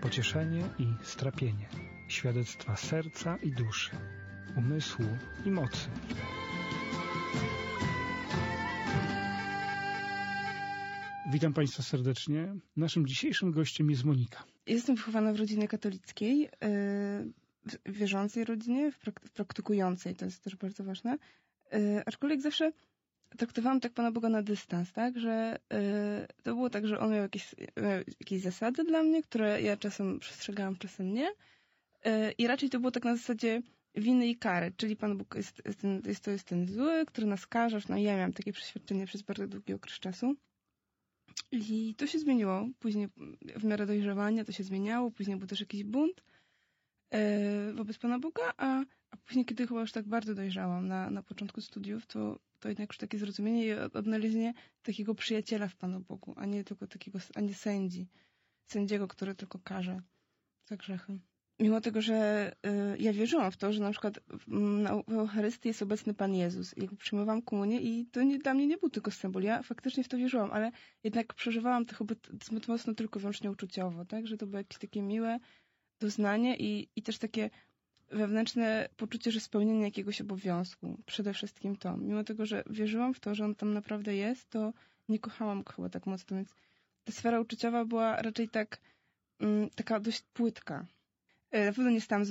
pocieszenie i strapienie, świadectwa serca i duszy, umysłu i mocy. Witam Państwa serdecznie. Naszym dzisiejszym gościem jest Monika. Jestem wychowana w rodzinie katolickiej, w wierzącej rodzinie, w praktykującej, to jest też bardzo ważne. Aczkolwiek zawsze traktowałam tak Pana Boga na dystans, tak, że to było tak, że On miał jakieś zasady dla mnie, które ja czasem przestrzegałam, czasem nie. I raczej to było tak na zasadzie winy i kary, czyli Pan Bóg jest ten zły, który nas karze. No ja miałam takie przeświadczenie przez bardzo długi okres czasu. I to się zmieniło. Później w miarę dojrzewania to się zmieniało. Później był też jakiś bunt wobec Pana Boga, a później, kiedy chyba już tak bardzo dojrzałam na początku studiów, to jednak już takie zrozumienie i odnalezienie takiego przyjaciela w Panu Bogu, a nie tylko a nie sędziego, który tylko karze za grzechy. Mimo tego, że ja wierzyłam w to, że na przykład w Eucharystii jest obecny Pan Jezus. I przyjmowałam komunię i to dla mnie nie był tylko symbol. Ja faktycznie w to wierzyłam, ale jednak przeżywałam to chyba zbyt mocno tylko wyłącznie uczuciowo, tak? Że to było jakieś takie miłe doznanie i też takie wewnętrzne poczucie, że spełnienie jakiegoś obowiązku. Przede wszystkim to. Mimo tego, że wierzyłam w to, że on tam naprawdę jest, to nie kochałam go chyba tak mocno, więc ta sfera uczuciowa była raczej taka dość płytka. Na pewno nie stałam